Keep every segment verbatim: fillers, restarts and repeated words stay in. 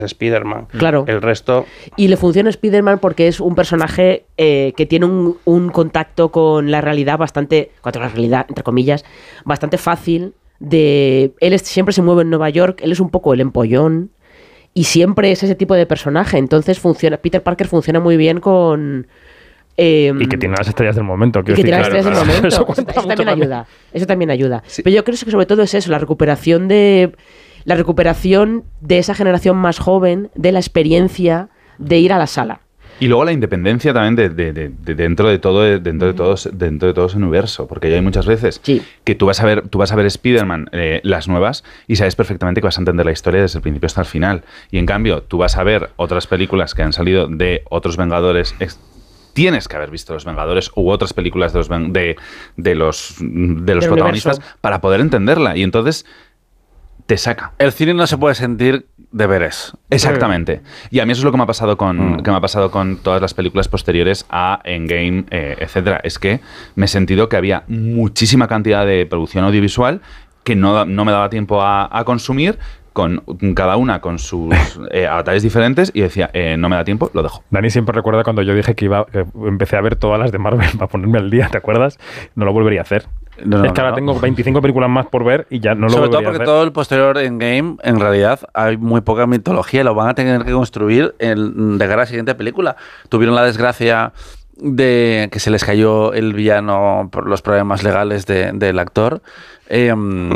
Spider-Man. Claro. El resto... Y le funciona Spider-Man porque es un personaje eh, que tiene un, un contacto con la realidad bastante, con la realidad, entre comillas, bastante fácil. De, él es, siempre se mueve en Nueva York, él es un poco el empollón y siempre es ese tipo de personaje. Entonces funciona, Peter Parker funciona muy bien con... Eh, y que tiene las estrellas del momento. Y que tiene las estrellas del momento. Eso, eso, eso también ayuda. Eso también ayuda. Sí. Pero yo creo que sobre todo es eso, la recuperación de... La recuperación de esa generación más joven, de la experiencia de ir a la sala. Y luego la independencia también de, de, de, de dentro de todo de, dentro de todo dentro de todo ese universo, porque ya hay muchas veces sí. que tú vas a ver tú vas a ver Spider-Man eh, las nuevas y sabes perfectamente que vas a entender la historia desde el principio hasta el final, y en cambio tú vas a ver otras películas que han salido de otros Vengadores, ex- tienes que haber visto Los Vengadores u otras películas de los de, de los de los protagonistas universo. Para poder entenderla, y entonces te saca. El cine no se puede sentir deberes. Exactamente. Y a mí eso es lo que me ha pasado con, mm. que me ha pasado con todas las películas posteriores a Endgame, eh, etcétera. Es que me he sentido que había muchísima cantidad de producción audiovisual que no, no me daba tiempo a, a consumir, con cada una con sus eh, avatares diferentes, y decía, eh, no me da tiempo, lo dejo. Dani siempre recuerda cuando yo dije que iba, que empecé a ver todas las de Marvel para ponerme al día, ¿te acuerdas? No lo volvería a hacer. No, no, es que ahora no. tengo veinticinco películas más por ver y ya no lo Sobre volvería a hacer. Sobre todo porque todo el posterior Endgame, en realidad, hay muy poca mitología y lo van a tener que construir en, de cara a la siguiente película. Tuvieron la desgracia de que se les cayó el villano por los problemas legales de, del actor. Eh,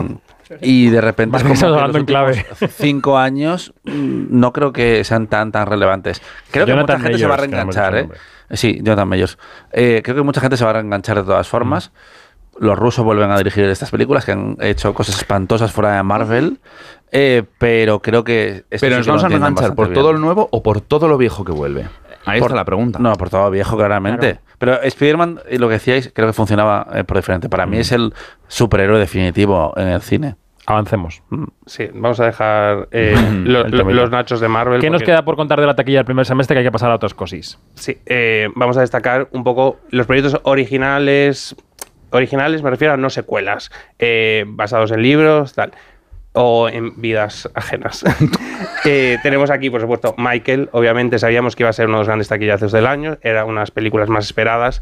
Y de repente, es como que los en clave. cinco años no creo que sean tan tan relevantes. Creo Jonathan que mucha gente Mayors, se va a reenganchar, ¿eh? Sí, Jonathan Mayors. Eh, creo que mucha gente se va a reenganchar de todas formas. Mm. Los rusos vuelven a dirigir estas películas que han hecho cosas espantosas fuera de Marvel. Eh, pero creo que... Pero nos vamos a reenganchar por bien. Todo lo nuevo o por todo lo viejo que vuelve. Ahí por, está la pregunta. No, por todo viejo, claramente. Claro. Pero Spider-Man, lo que decíais, creo que funcionaba eh, por diferente. Para mm. mí es el superhéroe definitivo en el cine. Avancemos. Sí, vamos a dejar eh, lo, lo, los nachos de Marvel. ¿Qué porque... nos queda por contar de la taquilla del primer semestre, que hay que pasar a otras cosis? Sí, eh, vamos a destacar un poco los proyectos originales. Originales me refiero a no secuelas, eh, basados en libros, tal. O en vidas ajenas. eh, tenemos aquí, por supuesto, Michael. Obviamente sabíamos que iba a ser uno de los grandes taquillazos del año. Era una de las películas más esperadas.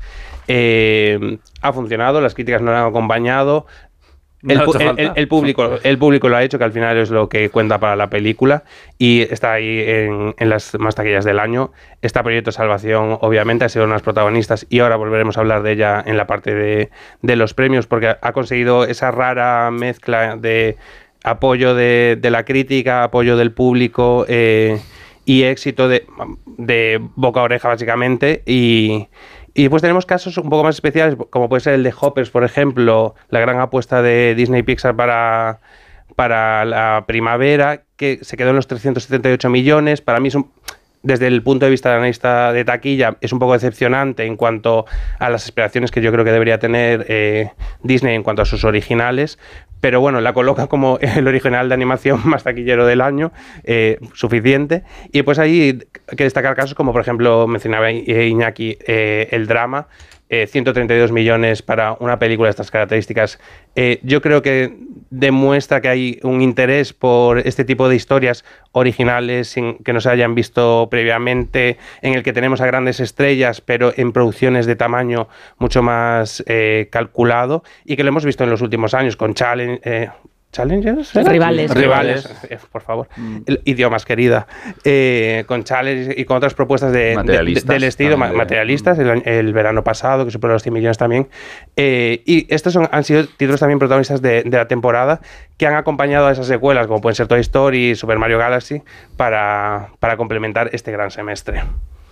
Eh, ha funcionado, las críticas no han acompañado. El, no el, el, el, público, el público lo ha hecho, que al final es lo que cuenta para la película, y está ahí en, en las más taquillas del año. Está Proyecto Salvación, obviamente, ha sido una de las protagonistas, y ahora volveremos a hablar de ella en la parte de, de los premios, porque ha conseguido esa rara mezcla de apoyo de, de la crítica, apoyo del público eh, y éxito de, de boca a oreja, básicamente. Y, y después tenemos casos un poco más especiales, como puede ser el de Hoppers, por ejemplo, la gran apuesta de Disney Pixar para, para la primavera, que se quedó en los trescientos setenta y ocho millones. Para mí es un... Desde el punto de vista de analista de taquilla, es un poco decepcionante en cuanto a las esperaciones que yo creo que debería tener eh, Disney en cuanto a sus originales, pero bueno, la coloca como el original de animación más taquillero del año, eh, suficiente. Y pues ahí hay que destacar casos como, por ejemplo, mencionaba Iñaki, eh, el drama, eh, ciento treinta y dos millones para una película de estas características. Eh, yo creo que demuestra que hay un interés por este tipo de historias originales sin que no se hayan visto previamente, en el que tenemos a grandes estrellas, pero en producciones de tamaño mucho más eh, calculado, y que lo hemos visto en los últimos años con Challenge... Eh, ¿Challengers? ¿Era? Rivales. Rivales, eh, por favor. Mm. El, idiomas, querida. Eh, con Challenge y con otras propuestas de, de, de, del estilo, ma- materialistas, el, el verano pasado, que superó los cien millones también. Eh, y estos son, han sido títulos también protagonistas de, de la temporada, que han acompañado a esas secuelas, como pueden ser Toy Story y Super Mario Galaxy, para, para complementar este gran semestre.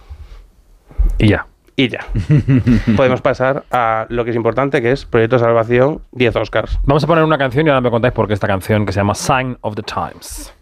Y ya. Y ya. Podemos pasar a lo que es importante, que es Proyecto Salvación, diez Oscars. Vamos a poner una canción y ahora me contáis por qué esta canción, que se llama Sign of the Times.